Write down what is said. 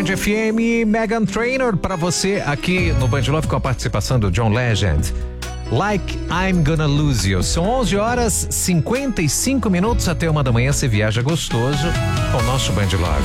Band FM, Meghan Trainor para você aqui no Band Love com a participação do John Legend. Like I'm Gonna Lose You. São 11 horas 55 minutos até 1 da manhã. Você viaja gostoso com o nosso Band Love.